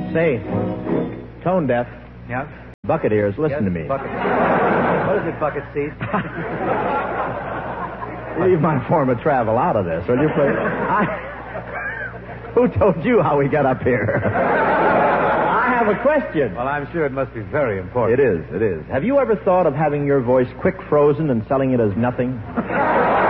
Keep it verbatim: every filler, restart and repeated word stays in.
Say, tone deaf, Yeah? bucket ears, listen Yes, to me. Bucket. What is it, bucket seat? Leave my form of travel out of this, will you, please? I... Who told you how we got up here? I have a question. Well, I'm sure it must be very important. It is, it is. Have you ever thought of having your voice quick frozen and selling it as nothing?